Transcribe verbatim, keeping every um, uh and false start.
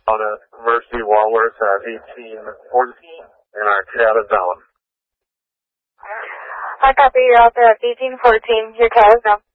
on at Mercy Walworth at eighteen fourteen, and our cat is down. I copy, you're out there at eighteen fourteen. Your cat is down.